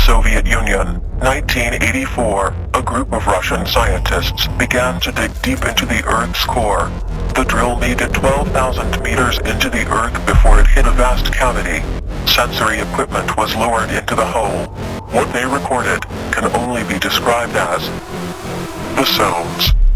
Soviet Union, 1984, a group of Russian scientists began to dig deep into the Earth's core. The drill made it 12,000 meters into the Earth before it hit a vast cavity. Sensory equipment was lowered into the hole. What they recorded can only be described as the sounds